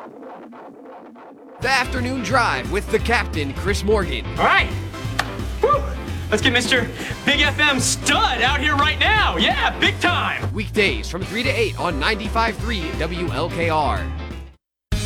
The Afternoon Drive with the captain, Chris Morgan. All right. Woo. Let's get Mr. Big FM Stud out here right now. Yeah, big time. Weekdays from 3 to 8 on 95.3 WLKR.